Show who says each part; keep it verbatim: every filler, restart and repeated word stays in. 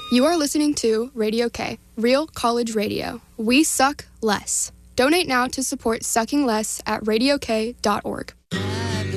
Speaker 1: You are listening to Radio K, Real College Radio. We suck less. Donate now to support Sucking Less at radio k dot org.